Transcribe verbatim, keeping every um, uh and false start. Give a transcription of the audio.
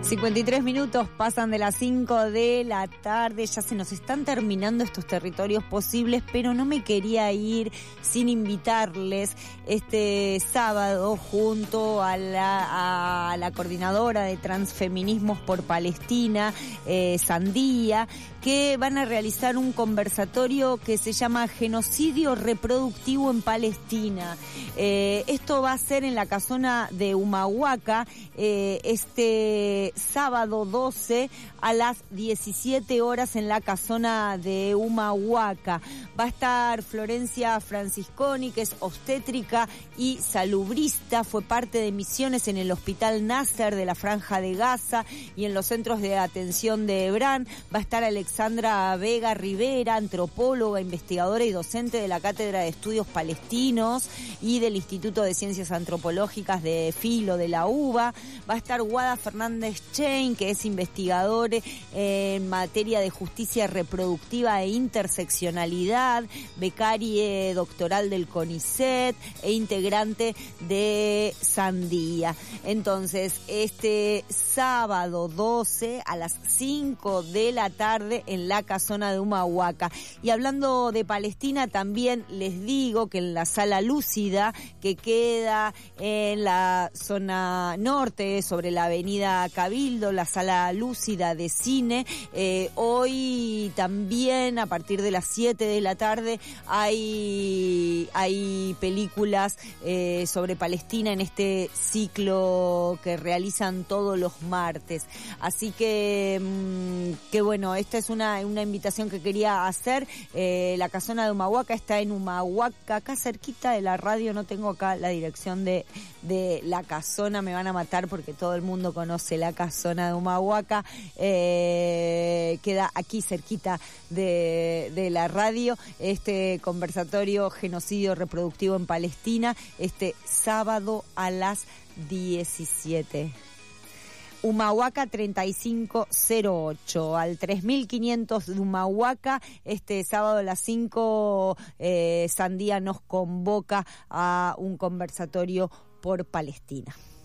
cincuenta y tres minutos pasan de las cinco de la tarde, ya se nos están terminando estos territorios posibles, pero no me quería ir sin invitarles este sábado junto a la, a la coordinadora de Transfeminismos por Palestina, eh, Sandía, que van a realizar un conversatorio que se llama Genocidio Reproductivo en Palestina. Eh, esto va a ser en la casona de Humahuaca, eh, este sábado doce a las diecisiete horas en la casona de Humahuaca. Va a estar Florencia Francisconi, que es obstétrica y salubrista, fue parte de misiones en el Hospital Nasser de la Franja de Gaza y en los centros de atención de Hebrán. Va a estar Alexandra Vega Rivera, antropóloga, investigadora y docente de la Cátedra de Estudios Palestinos y del Instituto de Ciencias Antropológicas de Filo de la UBA. Va a estar Guada Fernández Chain, que es investigador en materia de justicia reproductiva e interseccionalidad, becaria doctoral del CONICET e integrante de Sandía. Entonces, este sábado doce a las cinco de la tarde en la casona de Humahuaca. Y hablando de Palestina, también les digo que en la Sala Lúcida, que queda en la zona norte, sobre la avenida Cabildo, la Sala Lúcida de cine, eh, hoy también a partir de las siete de la tarde hay, hay películas eh, sobre Palestina en este ciclo que realizan todos los martes. Así que, mmm, que bueno, esta es una, una invitación que quería hacer. Eh, la casona de Humahuaca está en Humahuaca, acá cerquita de la radio, no tengo acá la dirección de, de la casona, me van a matar porque todo el mundo conoce la casona de Humahuaca. Eh, queda aquí cerquita de, de la radio, este conversatorio Genocidio Reproductivo en Palestina, este sábado a las diecisiete. Humahuaca treinta y cinco cero ocho, al tres mil quinientos de Humahuaca, este sábado a las cinco, eh, Sandía nos convoca a un conversatorio por Palestina.